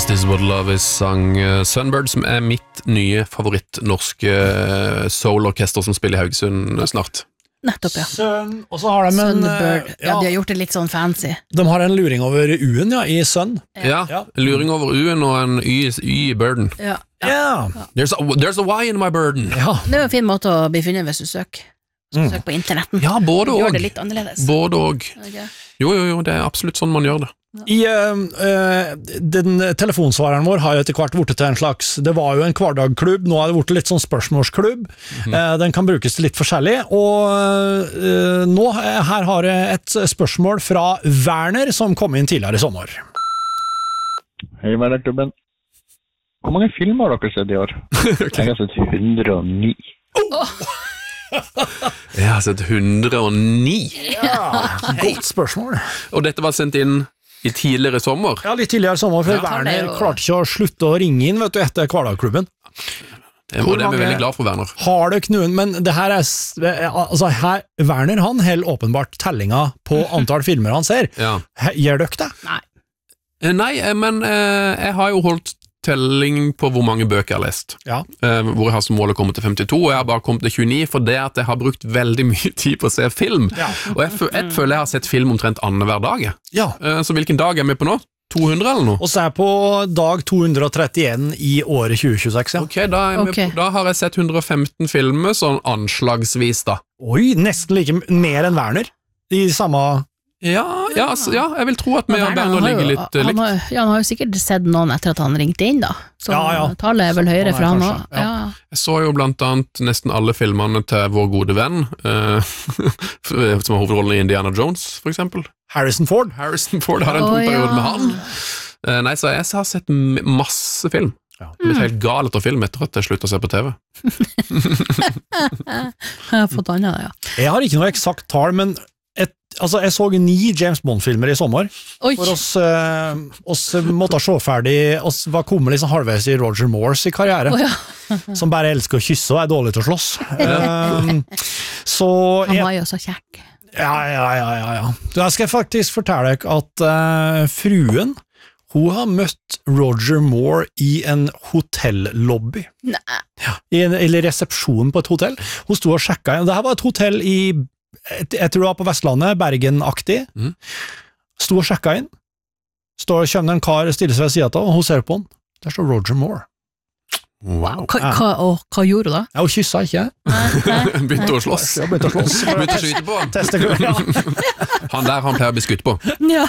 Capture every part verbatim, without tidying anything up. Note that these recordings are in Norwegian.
Is This What Love Is sang uh, Sunbird, som er mitt nye favoritt-norske uh, soul-orkester som spiller i Haugesund snart. Nettopp, ja. Sun, og så har de en... Sunbird. Ja, ja, de har gjort det litt sånn fancy. De har en luring over U-en, ja, i Sun. Ja, Ja. en luring over U-en og en Y, y i Burden. Ja. Ja. There's a, there's a Y in my burden. Ja. Det er jo en fin måte å bli funnet hvis du søker. Mm. Søk på internetten. Ja, både Gjør og. det litt annerledes. Både og. Okay. Jo, jo, jo, det er absolutt sånn man gjør det. I uh, uh, den telefonsvareren vår har jo etter hvert vært til en slags, det var jo en hverdagsklubb, nå har det vært litt sånn spørsmålsklubb. Mm-hmm. uh, den kan brukes til litt forskjellig, og uh, nå her har jeg et spørsmål fra Werner som kom inn tidligere i sommer. Hei, Werner-klubben. Hvor mange filmer har dere sett i år? Jeg har sett hundre og ni. Oh. Jeg har sett hundre og ni. Ja, godt spørsmål. Og dette var sendt inn i tidligere sommer. Ja, litt tidligere i sommer, for Ja. Werner jo... klarte ikke å slutte å ringe inn, vet du, etter hverdagklubben. Jeg må, det er vi veldig glad for, Werner. Har dere noen, men det her er, altså her, Werner han holder åpenbart tellinga på antall filmer han ser. Ja. Gjør dere det? Nei. Eh, Nei, eh, men eh, jeg har jo holdt telling på hvor mange bøker jeg har lest. Ja. Eh, hvor jeg har som mål å komme til femtito, og jeg har bare kommet til tjueni, for det at jeg har brukt veldig mye tid på å se film. Ja. Og jeg, fø- jeg føler jeg har sett film omtrent annen hver dag. jeg. Ja. Eh, så hvilken dag er jeg med på nå? to hundre eller noe? Og så er jeg på dag to hundre og trettien i året tjue tjueseks, ja. Ok, da, er jeg med Ok. på, da har jeg sett hundre og femten filmer, sånn anslagsvis da. Oi, nesten like m- mer enn Werner. I samme... Ja, ja, altså, ja jeg vil tro at vi og Han Berno har ligger jo- litt eh, han likt. har, ja, han har jo sikkert sett noen etter at han ringte inn, da. Så Ja, ja. tallet er vel høyere Han er for han kanskje, også. ja. Ja. Jeg så jo blant annet nesten alle filmene til vår gode venn, eh, som har hovedrollen i Indiana Jones, for eksempel. Harrison Ford. Harrison Ford hadde en Å, tung periode ja. med han. Eh, nei, så jeg har sett m- masse film. Ja. Jeg ble helt gal etter film etter at jeg sluttet å se på T V. Jeg har fått annet, ja. Jeg har ikke noe eksakt tall, men et, altså, jeg så ni James Bond-filmer i sommer. Oi! For oss, eh, oss måtte se ferdig, oss var kommet liksom halvveis i Roger Moores i karriere. Å, ja. Som bare elsker å kysse og er dårlig til å slåss. Um, så Han jeg, var jo så kjekk. ja, ja, ja, ja, ja. Da skal jeg faktisk fortelle deg at uh, fruen, hun har møtt Roger Moore i en hotellobby. Nei. I en, eller resepsjonen på et hotell. Hun sto og sjekka inn. Dette var et hotell i, jeg tror det var på Vestlandet, Bergen-aktig. Mhm. Sto og sjekka inn. Står og kjønner en kar stiller seg ved siden av, og hun ser på han. Der står Roger Moore. Wow. Hva, hva, og, hva gjorde du da? Ja, hun kyssa ikke. Begynte å slåss. Jeg begynte å slåss. Begynte å skyte på han. Testikler. Han der han pleier å bli skutt på. Ja.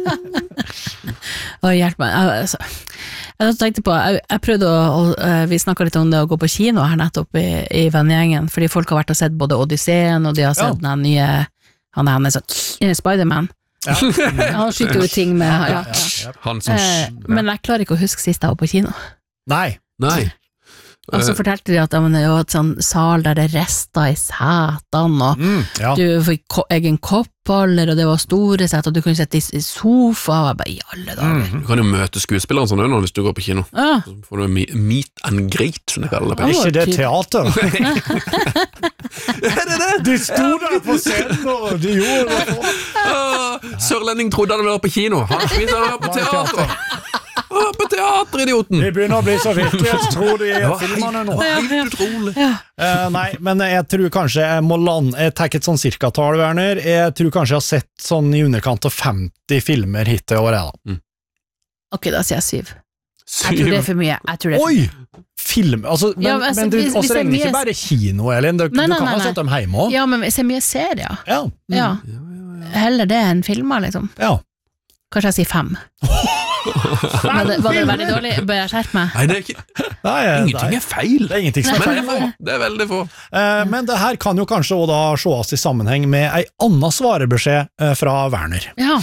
Å, hjelp meg. Jeg, altså, jeg tenkte på, jeg, jeg prøvde å, å eh, vi snakket litt om det å gå på kino her nettopp i, i vennegjengen, fordi folk har vært og sett både Odysseen, og de har sett Ja. den nye, han er så, Spider-Man. Ja. Han skyter jo ting med, ja. Han som Eh, men jeg klarer ikke å huske sist jeg var på kino. Nei. Nei. Og så fortalte de at ja, men det var et sånn sal der det resta i setene, og Mm, ja. du fikk ko egen koppholder, og det var store sett, og du kunne sette i, i sofa, og jeg bare, i alle dager. Du kan jo møte skuespilleren sånn nå hvis du går på kino. Ja. Så får du me- meet and greet, som de kaller det. Ja. Ikke det Typ. teater. Er det det? Du sto der på scenen, og du gjorde det. Åh, Sørlending trodde han var på kino. Han viser han var på teater. Åh, på teater, idioten. De begynner å bli så virkelighetstro de Ja, filmene nå. Helt utrolig. Eh, nei, men jeg tror kanskje jeg må lande, jeg tar ikke et sånn cirka-tall, Werner. Jeg tror kanskje jeg har sett sånn i underkant av femti filmer hittil i året da. Ok, da sier jeg syv. Jeg tror det er for mye. Jeg tror det er for mye. Oi! Film, altså, men, Ja, men altså, men du hvis- hvis også det er regner ikke mye- bare kino, Elin. Du, Nei, du nei, kan nei, ha nei. sett dem hjemme også. Ja, men jeg ser mye serier. Ja. Ja. Heller det enn filmer, liksom. Ja. Kanskje jeg sier fem. Var det, var det veldig dårlig? Bør jeg skjerpe meg? Nei, det er ikke, Nei, eh, ingenting nei. er feil. Det er ingenting som er Men det feil. er få. Det er veldig få. Eh, men det her kan jo kanskje også da sees i sammenheng med ei anna svarebeskjed eh, fra Werner. Ja.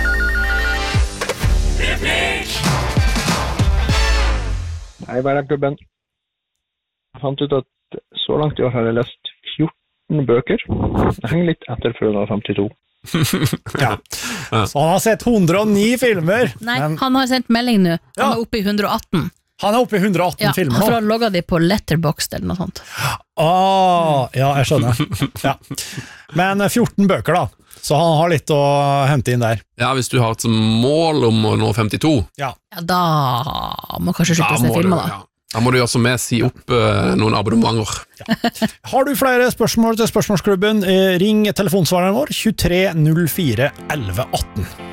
Hei, Werner-klubben. Jeg fant ut at så langt i år har jeg lest fjorten bøker. Jeg henger litt etter for hundre og femtito. Ja. Så han har sett hundre og ni filmer, Nei, men han har sendt melding nå. Han Ja. er oppe i hundre og atten. han er oppe i hundre og atten Ja, filmer for nå. han logget de på Letterboxd eller noe sånt. Ah, ja, jeg skjønner. Ja. Men eh, fjorten bøker da. Så han har litt å hente inn der. Ja, hvis du har et mål om å nå femtito, Ja. Ja, da må kanskje slutte å se må du, filmer, da. ja. Da må du gjøre som meg, si opp uh, noen abonnementer. Har du flere spørsmål til spørsmålsklubben, eh, ring telefonsvareren vår tjuetre null fire elleve atten.